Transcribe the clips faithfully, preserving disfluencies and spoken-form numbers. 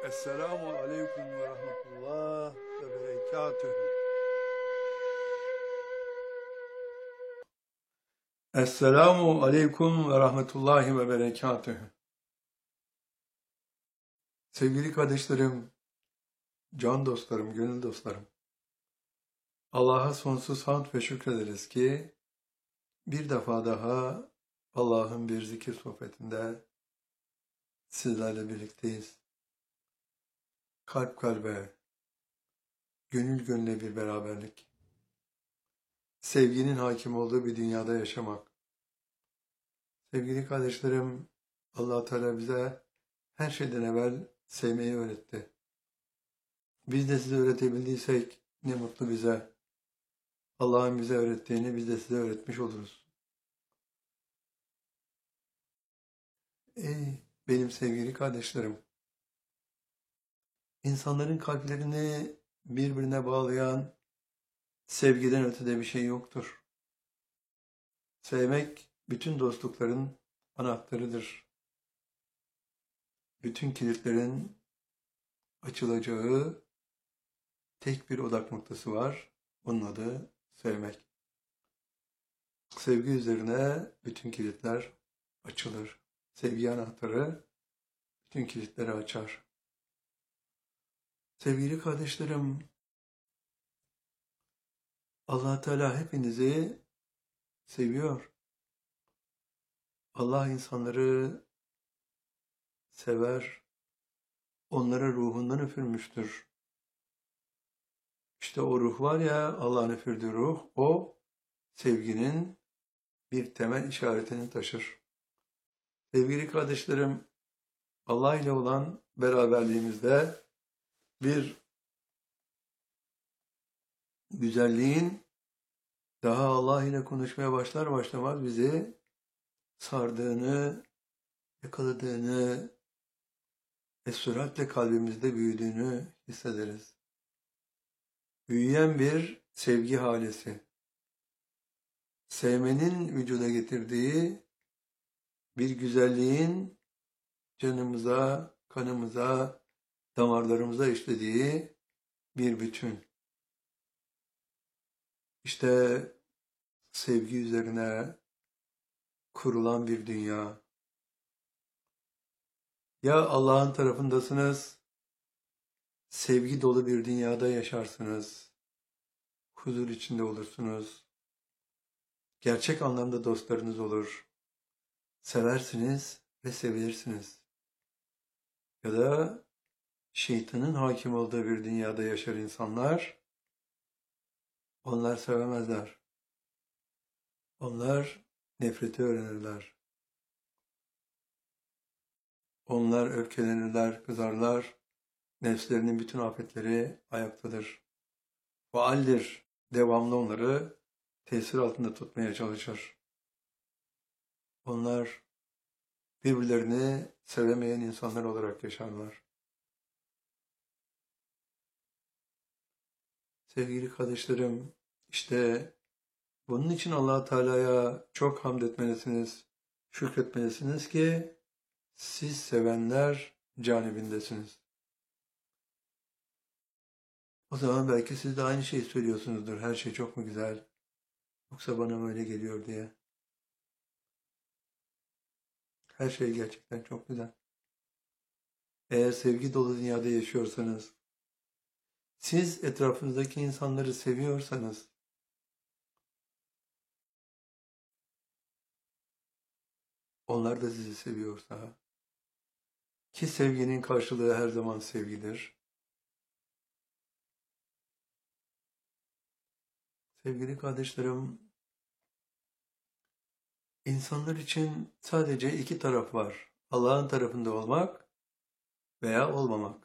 Esselamu aleyküm ve rahmetullah ve berekatühü. Esselamu aleyküm ve rahmetullahi ve berekatühü. Sevgili kardeşlerim, can dostlarım, gönül dostlarım. Allah'a sonsuz hamd ve şükrederiz ki bir defa daha Allah'ın bir zikir sohbetinde sizlerle birlikteyiz. Kalp kalbe, gönül gönüle bir beraberlik. Sevginin hakim olduğu bir dünyada yaşamak. Sevgili kardeşlerim, Allah Teala bize her şeyden evvel sevmeyi öğretti. Biz de size öğretebildiysek ne mutlu bize. Allah'ın bize öğrettiğini biz de size öğretmiş oluruz. Ey benim sevgili kardeşlerim, insanların kalplerini birbirine bağlayan sevgiden ötede bir şey yoktur. Sevmek bütün dostlukların anahtarıdır. Bütün kilitlerin açılacağı tek bir odak noktası var. Onun adı sevmek. Sevgi üzerine bütün kilitler açılır. Sevgi anahtarı bütün kilitleri açar. Sevgili kardeşlerim, Allah Teala hepinizi seviyor. Allah insanları sever. Onlara ruhundan üfürmüştür. İşte o ruh var ya, Allah'ın üfürdüğü ruh, o sevginin bir temel işaretini taşır. Sevgili kardeşlerim, Allah ile olan beraberliğimizde bir güzelliğin daha Allah ile konuşmaya başlar başlamaz bizi sardığını, yakaladığını ve süratle kalbimizde büyüdüğünü hissederiz. Büyüyen bir sevgi halesi. Sevmenin vücuda getirdiği bir güzelliğin canımıza, kanımıza, damarlarımıza işlediği bir bütün. İşte sevgi üzerine kurulan bir dünya. Ya Allah'ın tarafındasınız, sevgi dolu bir dünyada yaşarsınız, huzur içinde olursunuz, gerçek anlamda dostlarınız olur, seversiniz ve sevilirsiniz. Ya da şeytanın hakim olduğu bir dünyada yaşar insanlar, onlar sevemezler. Onlar nefreti öğrenirler. Onlar öfkelenirler, kızarlar. Nefslerinin bütün afetleri ayaktadır. Faaldir, devamlı onları tesir altında tutmaya çalışır. Onlar birbirlerini sevemeyen insanlar olarak yaşarlar. Sevgili kardeşlerim, işte bunun için Allah Teala'ya çok hamd etmelisiniz, şükretmelisiniz ki siz sevenler canibindesiniz. O zaman belki siz de aynı şeyi söylüyorsunuzdur. Her şey çok mu güzel? Yoksa bana mı öyle geliyor diye. Her şey gerçekten çok güzel. Eğer sevgi dolu dünyada yaşıyorsanız, siz etrafınızdaki insanları seviyorsanız, onlar da sizi seviyorsa, ki sevginin karşılığı her zaman sevgidir. Sevgili kardeşlerim, insanlar için sadece iki taraf var. Allah'ın tarafında olmak veya olmamak.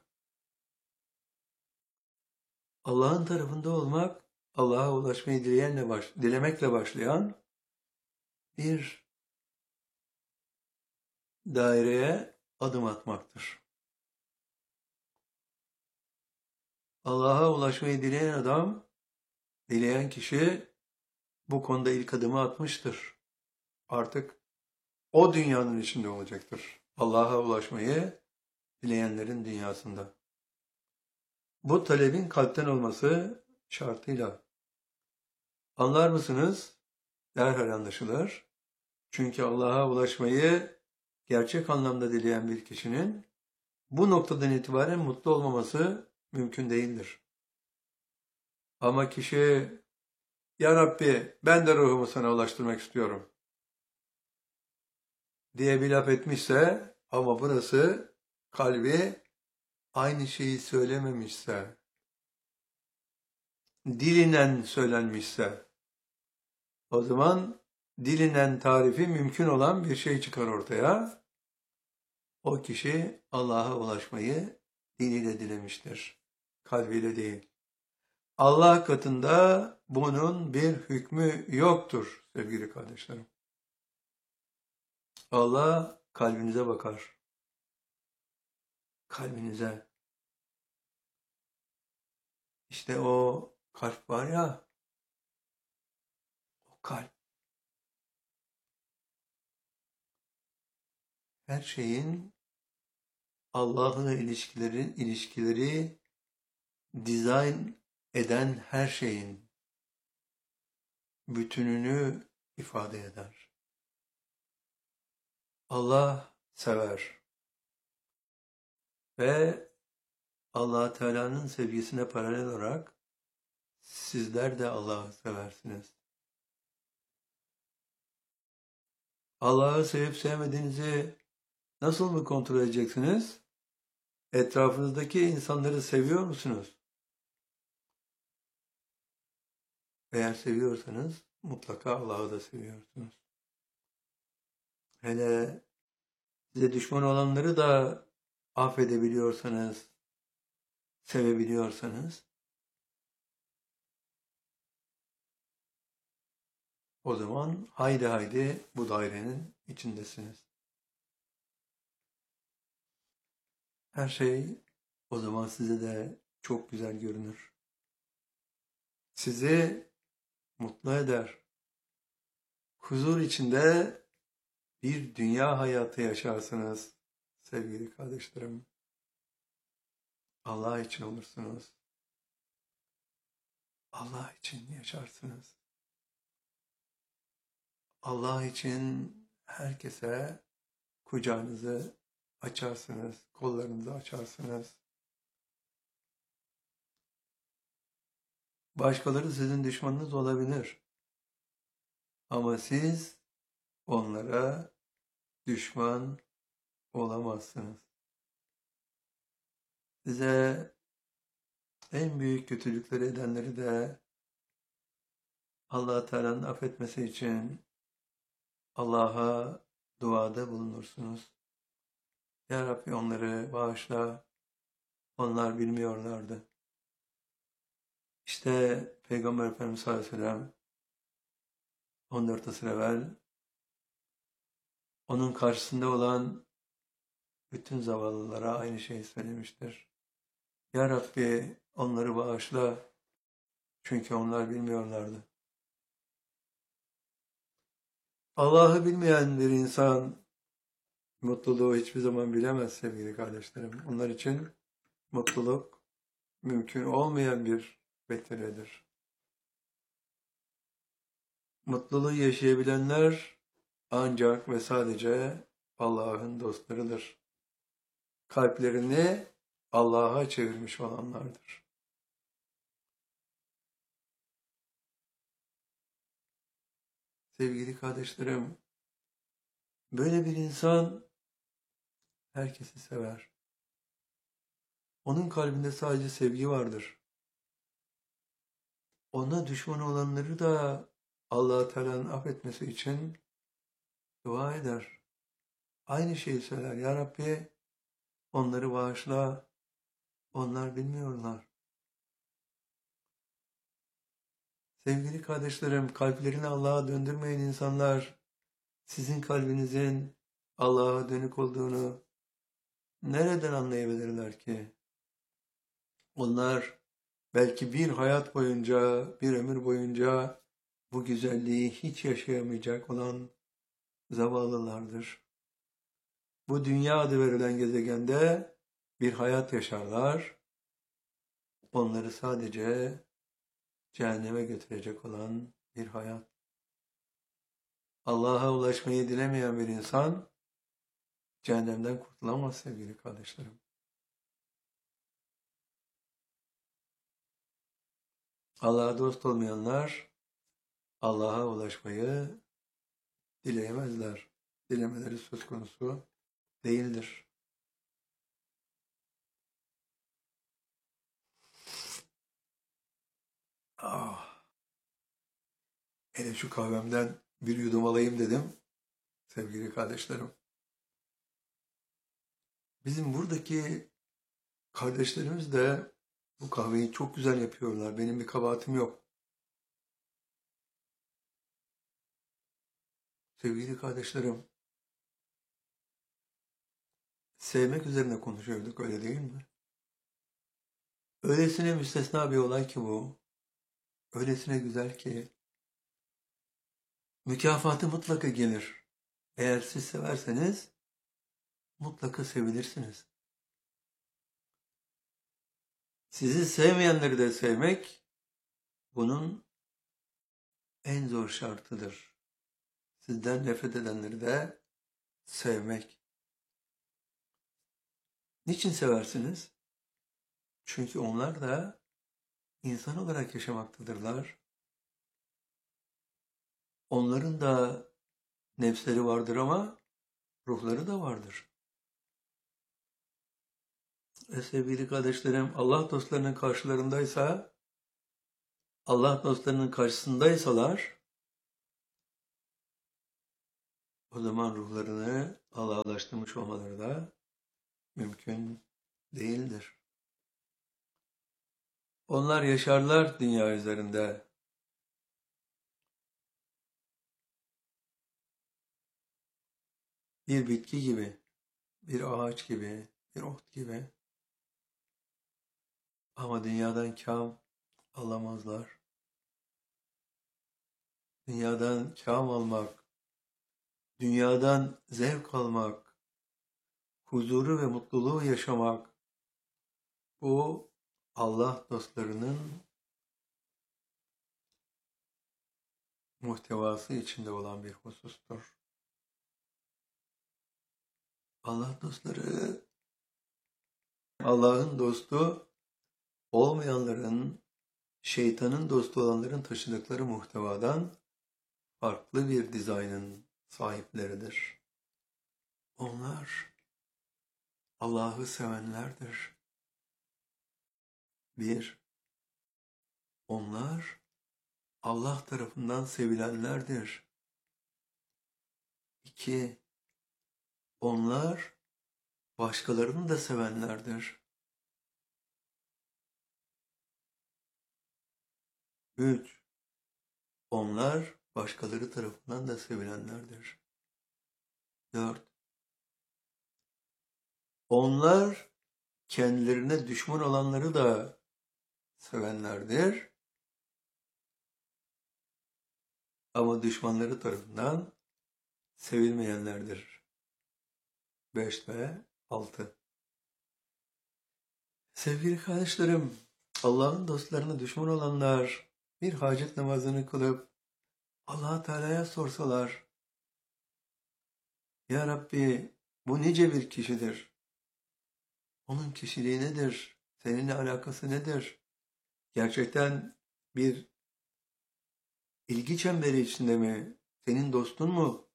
Allah'ın tarafında olmak, Allah'a ulaşmayı dileyenle baş, dilemekle başlayan bir daireye adım atmaktır. Allah'a ulaşmayı dileyen adam, dileyen kişi bu konuda ilk adımı atmıştır. Artık o dünyanın içinde olacaktır. Allah'a ulaşmayı dileyenlerin dünyasında. Bu talebin kalpten olması şartıyla. Anlar mısınız? Derhal anlaşılır. Çünkü Allah'a ulaşmayı gerçek anlamda dileyen bir kişinin bu noktadan itibaren mutlu olmaması mümkün değildir. Ama kişi, Ya Rabbi ben de ruhumu sana ulaştırmak istiyorum diye bir laf etmişse ama burası kalbi aynı şeyi söylememişse, dilinden söylenmişse, o zaman dilinden tarifi mümkün olan bir şey çıkar ortaya. O kişi Allah'a ulaşmayı diliyle dilemiştir, kalbiyle değil. Allah katında bunun bir hükmü yoktur sevgili kardeşlerim. Allah kalbinize bakar. Kalbinize. İşte o kalp var ya, o kalp. Her şeyin Allah'la ilişkileri, ilişkileri dizayn eden her şeyin bütününü ifade eder. Allah sever ve Allah Teala'nın sevgisine paralel olarak sizler de Allah'ı seversiniz. Allah'ı sevip sevmediğinizi nasıl mı kontrol edeceksiniz? Etrafınızdaki insanları seviyor musunuz? Eğer seviyorsanız mutlaka Allah'ı da seviyorsunuz. Hele size düşman olanları da affedebiliyorsanız, sevebiliyorsanız, o zaman haydi haydi bu dairenin içindesiniz. Her şey o zaman size de çok güzel görünür. Sizi mutlu eder. Huzur içinde bir dünya hayatı yaşarsınız sevgili kardeşlerim. Allah için olursunuz. Allah için yaşarsınız. Allah için herkese kucağınızı açarsınız, kollarınızı açarsınız. Başkaları sizin düşmanınız olabilir. Ama siz onlara düşman olamazsınız. Size en büyük kötülükleri edenleri de Allah Teala'nın affetmesi için Allah'a duada bulunursunuz. Ya Rabbi onları bağışla, onlar bilmiyorlardı. İşte Peygamber Efendimiz sallallahu aleyhi ve sellem on dört asır evvel onun karşısında olan bütün zavallılara aynı şeyi söylemiştir. Ya Rabbi onları bağışla çünkü onlar bilmiyorlardı. Allah'ı bilmeyen bir insan mutluluğu hiçbir zaman bilemez sevgili kardeşlerim. Onlar için mutluluk mümkün olmayan bir beteledir. Mutluluğu yaşayabilenler ancak ve sadece Allah'ın dostlarıdır. Kalplerini Allah'a çevirmiş olanlardır. Sevgili kardeşlerim, böyle bir insan herkesi sever. Onun kalbinde sadece sevgi vardır. Ona düşman olanları da Allah-u Teala'nın affetmesi için dua eder. Aynı şeyi söyler. Ya Rabbi onları bağışla. Onlar bilmiyorlar. Sevgili kardeşlerim, kalplerini Allah'a döndürmeyen insanlar sizin kalbinizin Allah'a dönük olduğunu nereden anlayabilirler ki? Onlar belki bir hayat boyunca, bir ömür boyunca bu güzelliği hiç yaşayamayacak olan zavallılardır. Bu dünya adı verilen gezegende bir hayat yaşarlar. Onları sadece cehenneme götürecek olan bir hayat. Allah'a ulaşmayı dilemeyen bir insan cehennemden kurtulamaz sevgili kardeşlerim. Allah'a dost olmayanlar Allah'a ulaşmayı dileyemezler. Dilemeleri söz konusu değildir. Ah, hele şu kahvemden bir yudum alayım dedim sevgili kardeşlerim. Bizim buradaki kardeşlerimiz de bu kahveyi çok güzel yapıyorlar. Benim bir kabahatim yok. Sevgili kardeşlerim, sevmek üzerine konuşuyorduk, öyle değil mi? Öylesine müstesna bir olay ki bu. Öylesine güzel ki mükafatı mutlaka gelir. Eğer siz severseniz mutlaka sevilirsiniz. Sizi sevmeyenleri de sevmek bunun en zor şartıdır. Sizden nefret edenleri de sevmek. Niçin seversiniz? Çünkü onlar da insan olarak yaşamaktadırlar. Onların da nefsleri vardır ama ruhları da vardır. Ve sevgili kardeşlerim, Allah dostlarının karşılarındaysa, Allah dostlarının karşısındaysalar, o zaman ruhlarını Allah'a ulaştırmış olmaları da mümkün değildir. Onlar yaşarlar dünya üzerinde. Bir bitki gibi, bir ağaç gibi, bir ot gibi. Ama dünyadan kâm alamazlar. Dünyadan kâm almak, dünyadan zevk almak, huzuru ve mutluluğu yaşamak, bu Allah dostlarının muhtevası içinde olan bir husustur. Allah dostları, Allah'ın dostu olmayanların, şeytanın dostu olanların taşıdıkları muhtevadan farklı bir dizaynın sahipleridir. Onlar Allah'ı sevenlerdir. Bir, onlar Allah tarafından sevilenlerdir. İki, onlar başkalarını da sevenlerdir. Üç, onlar başkaları tarafından da sevilenlerdir. Dört, onlar kendilerine düşman olanları da sevenlerdir. Ama düşmanları tarafından sevilmeyenlerdir. Beş ve altı. Sevgili kardeşlerim, Allah'ın dostlarına düşman olanlar bir hacet namazını kılıp Allah Teala'ya sorsalar, Ya Rabbi, bu nice bir kişidir? Onun kişiliği nedir? Seninle alakası nedir? Gerçekten bir ilgi çemberi içinde mi? Senin dostun mu?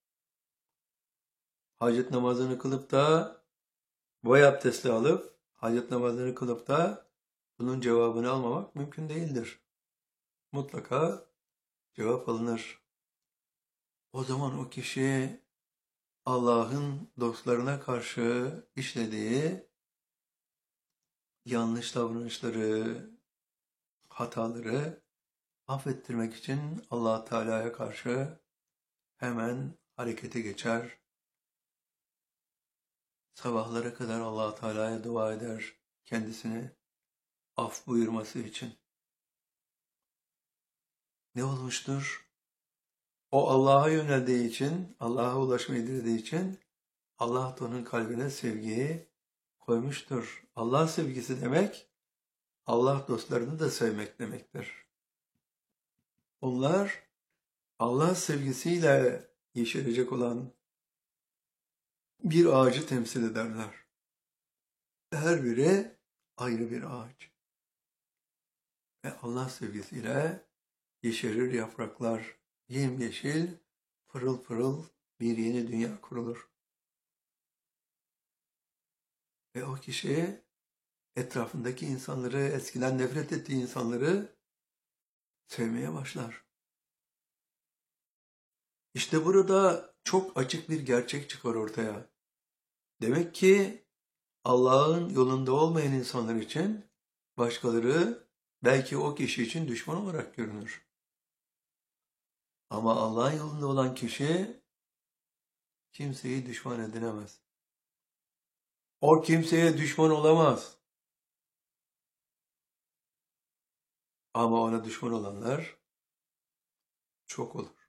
Hacet namazını kılıp da boy abdesti alıp hacet namazını kılıp da bunun cevabını almamak mümkün değildir. Mutlaka cevap alınır. O zaman o kişi Allah'ın dostlarına karşı işlediği yanlış davranışları, hataları affettirmek için Allah Teala'ya karşı hemen harekete geçer. Sabahlara kadar Allah Teala'ya dua eder kendisini af buyurması için. Ne olmuştur? O Allah'a yöneldiği için, Allah'a ulaşmayı dilediği için Allah da onun kalbine sevgiyi koymuştur. Allah sevgisi demek, Allah dostlarını da sevmek demektir. Onlar Allah sevgisiyle yeşerecek olan bir ağacı temsil ederler. Her biri ayrı bir ağaç. Ve Allah sevgisiyle yeşerir yapraklar, yemyeşil, pırıl pırıl bir yeni dünya kurulur. Ve o kişi etrafındaki insanları, eskiden nefret ettiği insanları sevmeye başlar. İşte burada çok açık bir gerçek çıkar ortaya. Demek ki Allah'ın yolunda olmayan insanlar için başkaları belki o kişi için düşman olarak görünür. Ama Allah'ın yolunda olan kişi kimseyi düşman edinemez. O kimseye düşman olamaz. Ama ona düşman olanlar çok olur.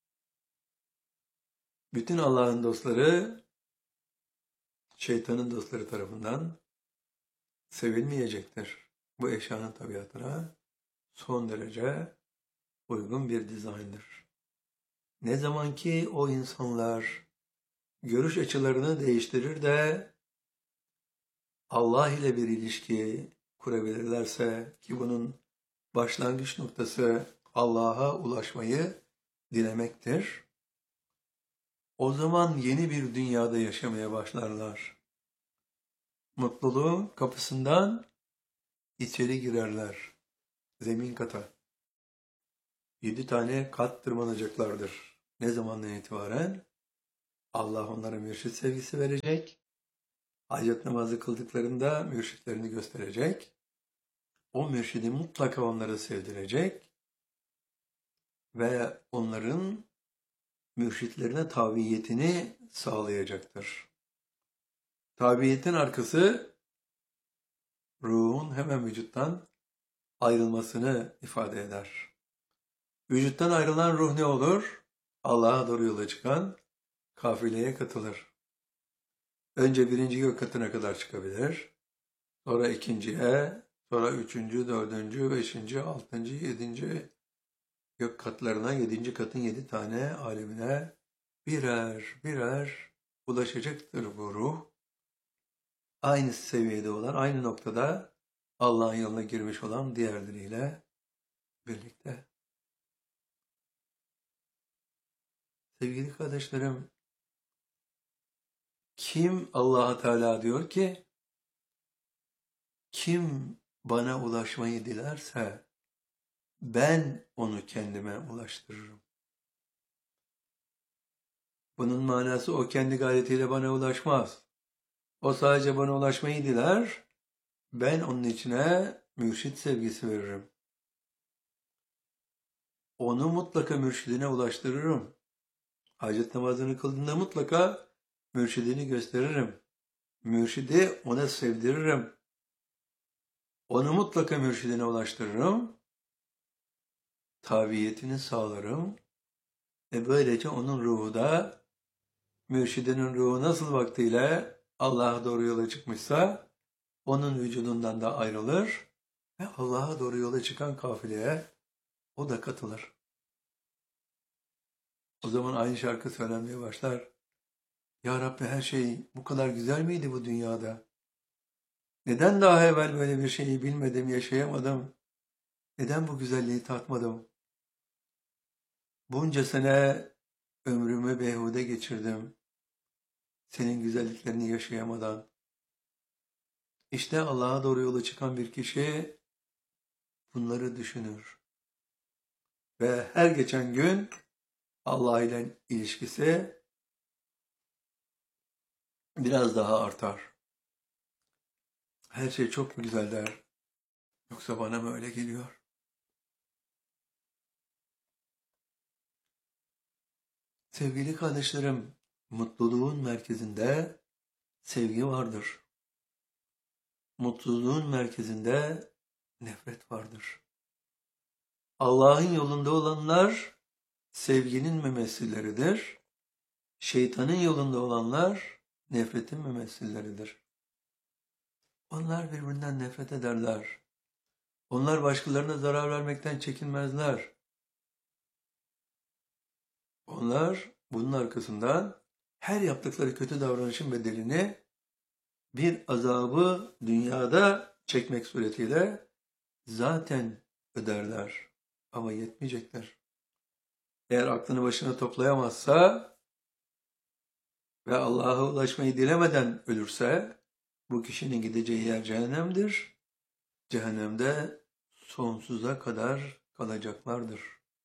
Bütün Allah'ın dostları şeytanın dostları tarafından sevilmeyecektir. Bu eşyanın tabiatına son derece uygun bir dizayndır. Ne zaman ki o insanlar görüş açılarını değiştirir de Allah ile bir ilişki kurabilirlerse, ki bunun başlangıç noktası Allah'a ulaşmayı dilemektir, o zaman yeni bir dünyada yaşamaya başlarlar. Mutluluğun kapısından içeri girerler. Zemin kata. Yedi tane kat tırmanacaklardır. Ne zamandan itibaren? Allah onlara mürşit sevgisi verecek. Hacet namazı kıldıklarında mürşitlerini gösterecek. O mürşidi mutlaka onlara sevdirecek. Ve onların mürşitlerine tabiyetini sağlayacaktır. Tabiyetin arkası ruhun hemen vücuttan ayrılmasını ifade eder. Vücuttan ayrılan ruh ne olur? Allah'a doğru yola çıkan kafileye katılır. Önce birinci gök katına kadar çıkabilir. Sonra ikinciye, sonra üçüncü, dördüncü, beşinci, altıncı, yedinci gök katlarına, yedinci katın yedi tane alemine birer birer ulaşacaktır bu ruh. Aynı seviyede olan, aynı noktada Allah'ın yoluna girmiş olan diğerleriyle birlikte. Sevgili kardeşlerim, kim Allah Teala diyor ki, kim bana ulaşmayı dilerse ben onu kendime ulaştırırım. Bunun manası o kendi gayretiyle bana ulaşmaz. O sadece bana ulaşmayı diler, ben onun içine mürşit sevgisi veririm. Onu mutlaka mürşidine ulaştırırım. Hacet namazını kıldığında mutlaka mürşidini gösteririm. Mürşidi ona sevdiririm. Onu mutlaka mürşidine ulaştırırım. Tabiyetini sağlarım. Ve böylece onun ruhu da mürşidinin ruhu nasıl vaktiyle Allah'a doğru yola çıkmışsa onun vücudundan da ayrılır ve Allah'a doğru yola çıkan kafileye o da katılır. O zaman aynı şarkı söylenmeye başlar. Ya Rabbi, her şey bu kadar güzel miydi bu dünyada? Neden daha evvel böyle bir şeyi bilmedim, yaşayamadım? Neden bu güzelliği tatmadım? Bunca sene ömrümü beyhude geçirdim. Senin güzelliklerini yaşayamadan. İşte Allah'a doğru yola çıkan bir kişi bunları düşünür. Ve her geçen gün Allah ile ilişkisi biraz daha artar. Her şey çok mu güzel der. Yoksa bana mı öyle geliyor? Sevgili kardeşlerim, mutluluğun merkezinde sevgi vardır. Mutluluğun merkezinde nefret vardır. Allah'ın yolunda olanlar sevginin mümessilleridir. Şeytanın yolunda olanlar nefretin mümessilleridir. Onlar birbirinden nefret ederler. Onlar başkalarına zarar vermekten çekinmezler. Onlar bunun arkasından her yaptıkları kötü davranışın bedelini bir azabı dünyada çekmek suretiyle zaten öderler. Ama yetmeyecekler. Eğer aklını başına toplayamazsa ve Allah'a ulaşmayı dilemeden ölürse bu kişinin gideceği yer cehennemdir. Cehennemde sonsuza kadar kalacaklardır.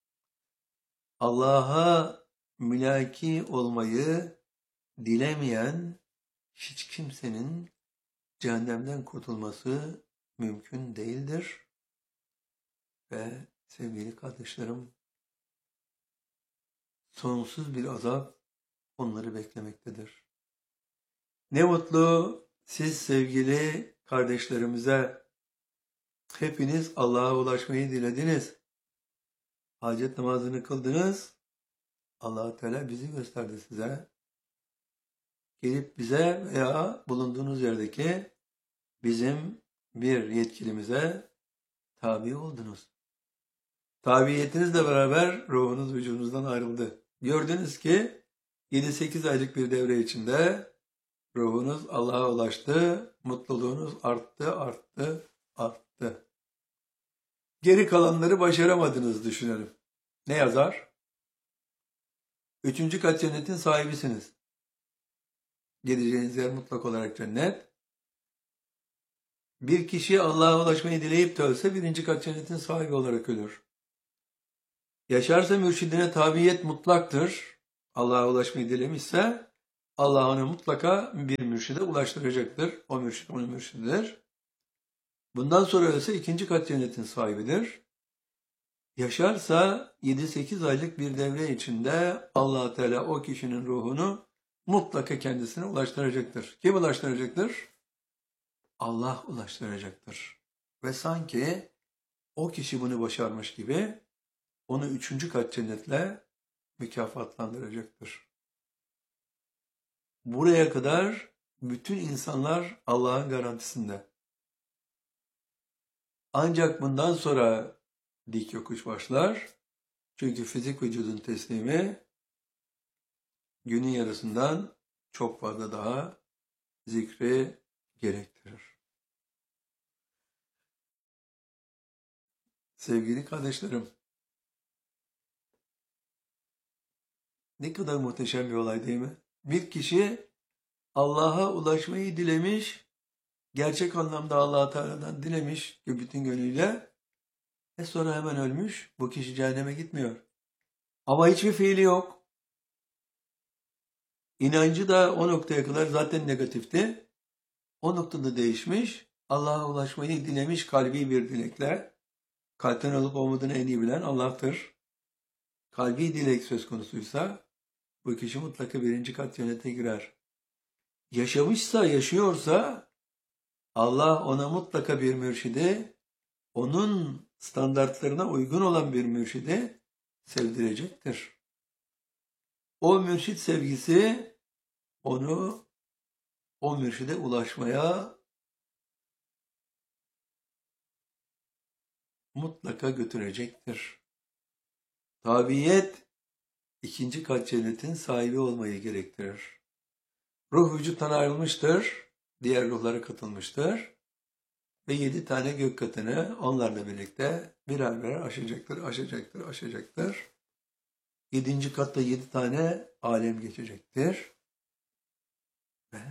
Allah'a mülaki olmayı dilemeyen hiç kimsenin cehennemden kurtulması mümkün değildir. Ve sevgili kardeşlerim, sonsuz bir azap onları beklemektedir. Ne mutlu siz sevgili kardeşlerimize, hepiniz Allah'a ulaşmayı dilediniz. Hacet namazını kıldınız. Allah-u Teala bizi gösterdi size. Gelip bize veya bulunduğunuz yerdeki bizim bir yetkilimize tabi oldunuz. Tabiyetinizle beraber ruhunuz vücudunuzdan ayrıldı. Gördünüz ki yedi sekiz aylık bir devre içinde ruhunuz Allah'a ulaştı, mutluluğunuz arttı, arttı, arttı. Geri kalanları başaramadınız düşünelim. Ne yazar? Üçüncü kat cennetin sahibisiniz. Gideceğiniz yer mutlak olarak cennet. Bir kişi Allah'a ulaşmayı dileyip de ölse birinci kat cennetin sahibi olarak ölür. Yaşarsa mürşidine tabiyet mutlaktır. Allah'a ulaşmayı dilemişse Allah onu mutlaka bir mürşide ulaştıracaktır. O mürşid onun mürşididir. Bundan sonra ölse ikinci kat cennetin sahibidir. Yaşarsa yedi sekiz aylık bir devre içinde Allah Teala o kişinin ruhunu mutlaka kendisine ulaştıracaktır. Kim ulaştıracaktır? Allah ulaştıracaktır. Ve sanki o kişi bunu başarmış gibi onu üçüncü kat cennetle mükafatlandıracaktır. Buraya kadar bütün insanlar Allah'ın garantisinde. Ancak bundan sonra dik yokuş başlar. Çünkü fizik vücudun teslimi günün yarısından çok fazla daha zikri gerektirir. Sevgili kardeşlerim, ne kadar muhteşem bir olay değil mi? Bir kişi Allah'a ulaşmayı dilemiş, gerçek anlamda Allah-u Teala'dan dilemiş bütün gönlüyle, ve sonra hemen ölmüş. Bu kişi cehenneme gitmiyor. Ama hiçbir fiili yok. İnancı da o noktaya kadar zaten negatifti. O noktada değişmiş. Allah'a ulaşmayı dilemiş kalbi bir dilekle. Kalpten olup olmadığını en iyi bilen Allah'tır. Kalbi dilek söz konusuysa bu kişi mutlaka birinci kat cennete girer. Yaşamışsa, yaşıyorsa Allah ona mutlaka bir mürşidi, onun standartlarına uygun olan bir mürşidi sevdirecektir. O mürşit sevgisi onu o mürşide ulaşmaya mutlaka götürecektir. Tabiyet ikinci kat cennetin sahibi olmayı gerektirir. Ruh vücuttan ayrılmıştır, diğer ruhlara katılmıştır ve yedi tane gök katını onlarla birlikte birer birer aşacaktır, aşacaktır, aşacaktır. Yedinci katta yedi tane alem geçecektir ve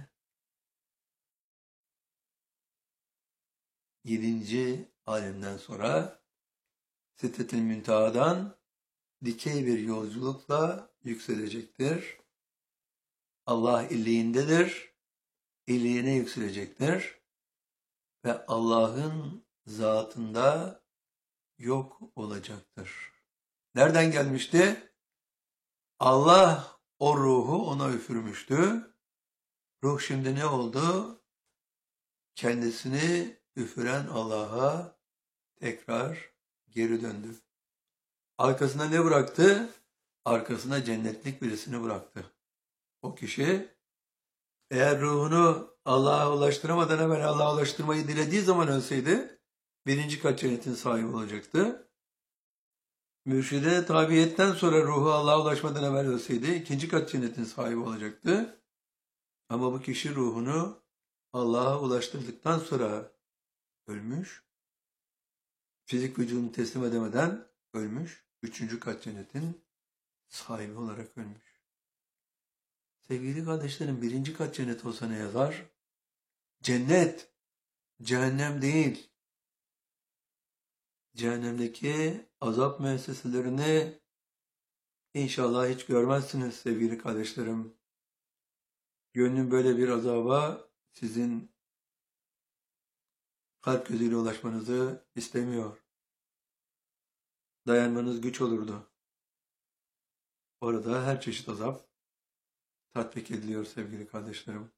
yedinci alemden sonra Sidret-i Münteha'dan dikey bir yolculukla yükselecektir. Allah illiğindedir, illiğine yükselecektir ve Allah'ın zatında yok olacaktır. Nereden gelmişti? Allah o ruhu ona üfürmüştü. Ruh şimdi ne oldu? Kendisini üfüren Allah'a tekrar geri döndü. Arkasına ne bıraktı? Arkasına cennetlik birisini bıraktı. O kişi eğer ruhunu Allah'a ulaştıramadan evvel Allah'a ulaştırmayı dilediği zaman ölseydi birinci kat cennetin sahibi olacaktı. Mürşide tabiyetten sonra ruhu Allah'a ulaşmadan evvel ölseydi ikinci kat cennetin sahibi olacaktı. Ama bu kişi ruhunu Allah'a ulaştırdıktan sonra ölmüş. Fizik vücudunu teslim edemeden ölmüş. Üçüncü kat cennetin sahibi olarak ölmüş. Sevgili kardeşlerim, birinci kat cennet olsa ne yazar? Cennet, cehennem değil. Cehennemdeki azap müesseselerini inşallah hiç görmezsiniz sevgili kardeşlerim. Gönlüm böyle bir azaba sizin kalp gözüyle ulaşmanızı istemiyor. Dayanmanız güç olurdu. Orada her çeşit azap tatbik ediliyor sevgili kardeşlerim.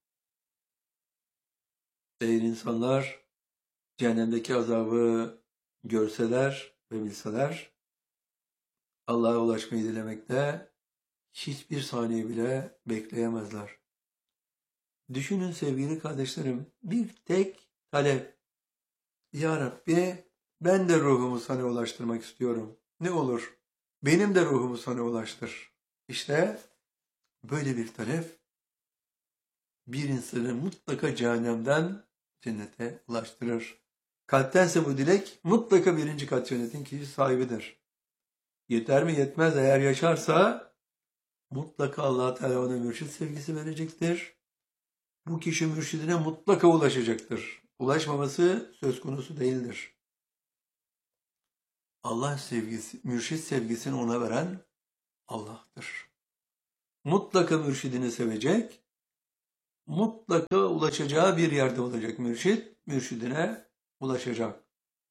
Eğer insanlar cehennemdeki azabı görseler ve bilseler, Allah'a ulaşmayı dilemekte hiçbir saniye bile bekleyemezler. Düşünün sevgili kardeşlerim, bir tek talep. Ya Rabbi, ben de ruhumu sana ulaştırmak istiyorum. Ne olur, benim de ruhumu sana ulaştır. İşte böyle bir talep, bir insanı mutlaka cehennemden cennete ulaştırır. Kalptense bu dilek mutlaka birinci kat cennetin kişi sahibidir. Yeter mi? Yetmez. Eğer yaşarsa mutlaka Allah Teala ona mürşit sevgisi verecektir. Bu kişi mürşidine mutlaka ulaşacaktır. Ulaşmaması söz konusu değildir. Allah sevgisi, mürşit sevgisini ona veren Allah'tır. Mutlaka mürşidini sevecek, mutlaka ulaşacağı bir yerde olacak mürşid, mürşidine ulaşacak.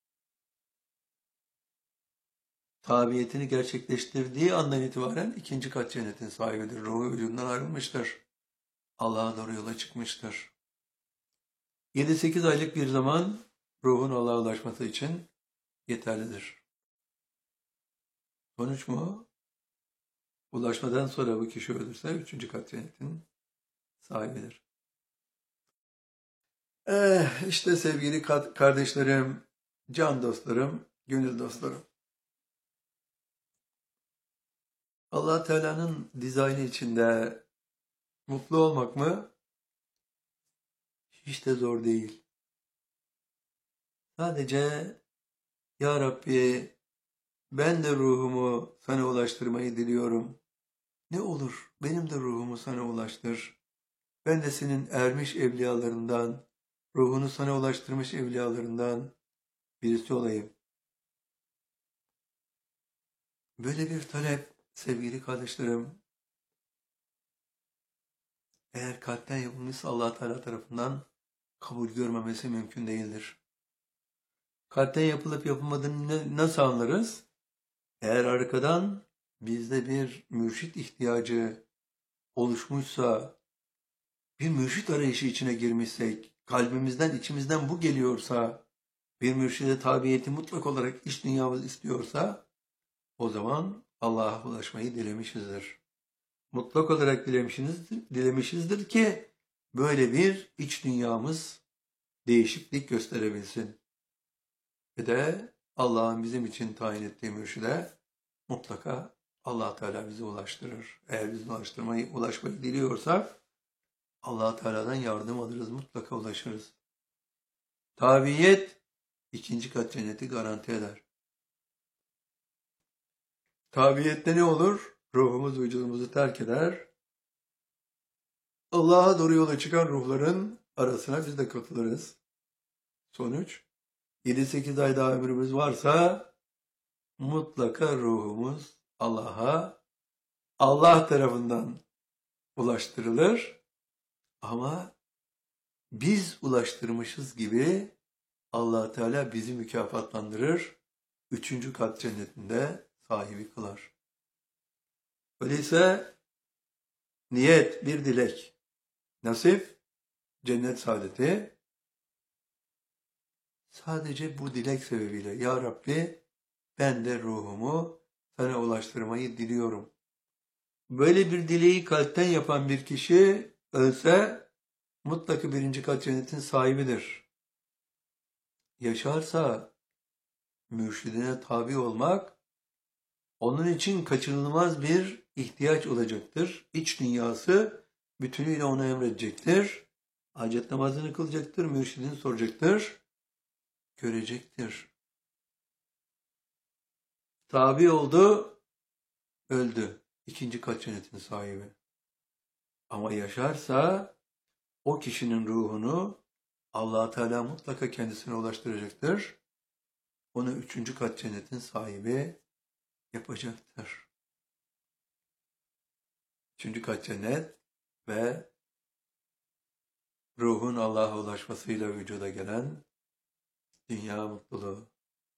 Tabiyetini gerçekleştirdiği andan itibaren ikinci kat cennetin sahibidir. Ruhu vücudundan ayrılmıştır. Allah'a doğru yola çıkmıştır. yedi sekiz aylık bir zaman ruhun Allah'a ulaşması için yeterlidir. Sonuç mu? Ulaşmadan sonra bu kişi ölürse üçüncü kat cennetin sahibidir. Eh, işte sevgili kardeşlerim, can dostlarım, gönül dostlarım. Allah Teala'nın dizaynı içinde mutlu olmak mı? Hiç de zor değil. Sadece Ya Rabbi, ben de ruhumu sana ulaştırmayı diliyorum. Ne olur benim de ruhumu sana ulaştır. Ben de senin ermiş evliyalarından, ruhunu sana ulaştırmış evliyalarından birisi olayım. Böyle bir talep sevgili kardeşlerim, eğer kalpten yapılmışsa Allah Teala tarafından kabul görmemesi mümkün değildir. Kalpten yapılıp yapılmadığını nasıl anlarız? Eğer arkadan bizde bir mürşit ihtiyacı oluşmuşsa, bir mürşit arayışı içine girmişsek, kalbimizden, içimizden bu geliyorsa, bir mürşide tabiyeti mutlak olarak iç dünyamız istiyorsa, o zaman Allah'a ulaşmayı dilemişizdir. Mutlak olarak dilemişizdir, dilemişizdir ki böyle bir iç dünyamız değişiklik gösterebilsin. Ve de Allah'ın bizim için tayin ettiği mürşide mutlaka Allah Teala bizi ulaştırır. Eğer bizi ulaştırmayı, ulaşmayı diliyorsak Allah Teala'dan yardım alırız, mutlaka ulaşırız. Tabiyet ikinci kat cenneti garanti eder. Tabiyette ne olur? Ruhumuz vücudumuzu terk eder. Allah'a doğru yola çıkan ruhların arasına biz de katılırız. Sonuç, yedi sekiz ay daha ömrümüz varsa mutlaka ruhumuz Allah'a, Allah tarafından ulaştırılır. Ama biz ulaştırmışız gibi Allah Teala bizi mükafatlandırır. Üçüncü kat cennetinde sahibi kılar. Öyleyse niyet bir dilek, nasip cennet saadeti. Sadece bu dilek sebebiyle Ya Rabbi ben de ruhumu sana ulaştırmayı diliyorum. Böyle bir dileği kalpten yapan bir kişi ölse mutlaka birinci kat cennetin sahibidir. Yaşarsa mürşidine tabi olmak onun için kaçınılmaz bir ihtiyaç olacaktır. İç dünyası bütünüyle ona emredecektir. Hacet namazını kılacaktır, mürşidini soracaktır, görecektir. Tabi oldu, öldü. İkinci kat cennetin sahibi. Ama yaşarsa o kişinin ruhunu Allah Teala mutlaka kendisine ulaştıracaktır. Onu üçüncü kat cennetin sahibi yapacaktır. Üçüncü kat cennet ve ruhun Allah'a ulaşmasıyla vücuda gelen dünya mutluluğu.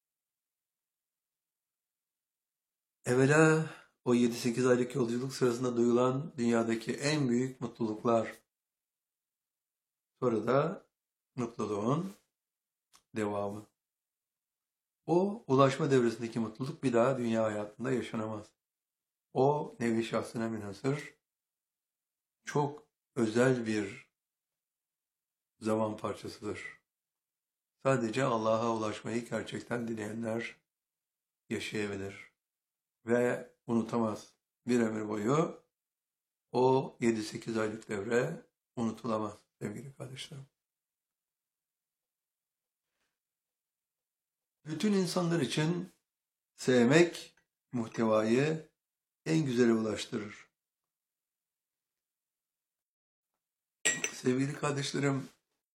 Evvela o yedi sekiz aylık yolculuk sırasında duyulan dünyadaki en büyük mutluluklar. Sonra da mutluluğun devamı. O ulaşma devresindeki mutluluk bir daha dünya hayatında yaşanamaz. O nevi şahsına münhasır, çok özel bir zaman parçasıdır. Sadece Allah'a ulaşmayı gerçekten dileyenler yaşayabilir ve unutamaz. Bir ömür boyu o yedi sekiz aylık devre unutulamaz sevgili kardeşlerim. Bütün insanlar için sevmek muhtevayı en güzele ulaştırır. Sevgili kardeşlerim,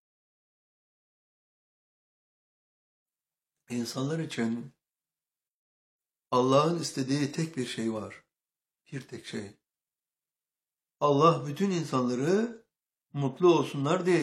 insanlar için Allah'ın istediği tek bir şey var. Bir tek şey. Allah bütün insanları mutlu olsunlar diye